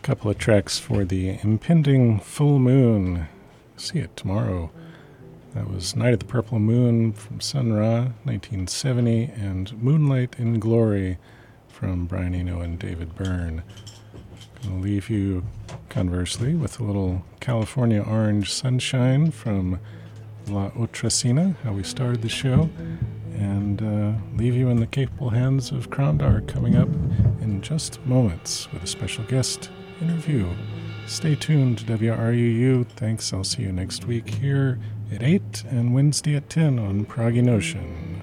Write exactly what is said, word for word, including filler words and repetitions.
couple of tracks for the impending full moon. See it tomorrow. That was Night of the Purple Moon from Sun Ra, nineteen seventy, and Moonlight in Glory from Brian Eno and David Byrne. I'll leave you, conversely, with a little California Orange Sunshine from La Otracina, how we started the show, and uh, leave you in the capable hands of Krondar coming up in just moments with a special guest interview. Stay tuned to W R U U. Thanks. I'll see you next week here at eight and Wednesday at ten on Proggy Notion.